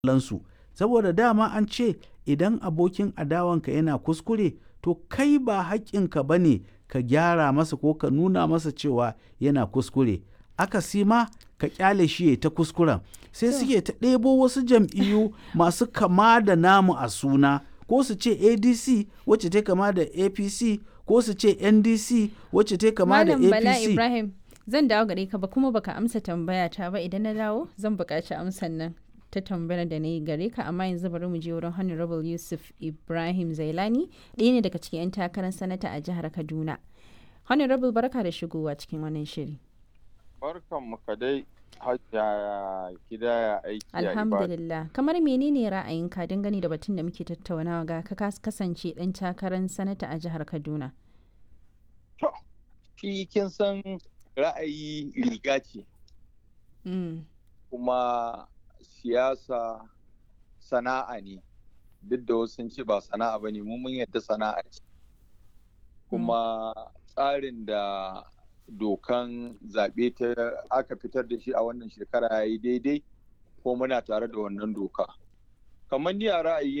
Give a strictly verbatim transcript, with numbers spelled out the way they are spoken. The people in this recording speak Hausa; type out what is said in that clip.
lansu. Saboda dama an ce idan abokin adawanka yana kuskure to kai ba haƙƙinka ba ne ka gyara masa ko ka nuna masa cewa yana kuskure. Akasi ma ka ƙyale shi ya ta kuskuren. Sai suke ta ɗebo wasu jam'iyyu masu kama da namu a suna, ko su ce A D C wacce ta kama da A P C, ko su ce N D C wacce ta kama da A P C. Malam Bala Ibrahim, zan dawo gare ka ba kuma baka amsa tambaya ta ba. Idan na dawo zan buƙaci amsan nan ta tambayar da na yi gare ka, amma yanzu bari mu je wurin Honorable Yusuf Ibrahim Zailani, ɗaya ne daga cikin 'yan takarar sanata a jihar Kaduna. Honorable, barka da shigowa cikin wannan shiri. Barkan mu ka dai hajjaya gida ya aiki ya ibada. Alhamdulillah. Kamar menene ra'ayinka dangane da batun da muke tattaunawa ga ka kasance ɗan takarar sanata a jihar Kaduna? To, shi kin san ra'ayi riga ce. Mm. Kuma siyasa sana'a ne. Duk da wasu sun ce ba sana'a ba ne, mu mun yadda sana'a ce. Kuma tsarin da dokan zaɓe ta aka fitar da shi a wannan shekara ya yi daidai, ko muna tare da wannan doka. Kamar ni a ra'ayi